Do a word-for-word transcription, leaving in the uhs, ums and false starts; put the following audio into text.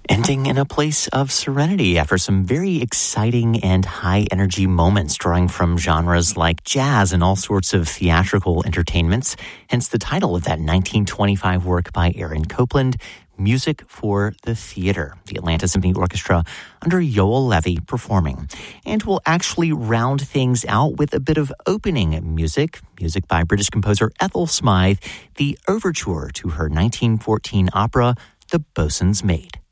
Ending in a place of serenity after some very exciting and high-energy moments drawing from genres like jazz and all sorts of theatrical entertainments, hence the title of that nineteen twenty-five work by Aaron Copland, Music for the Theater, the Atlanta Symphony Orchestra under Yoel Levy performing. And we'll actually round things out with a bit of opening music, music by British composer Ethel Smythe, the overture to her nineteen fourteen opera, The Bosun's Maid.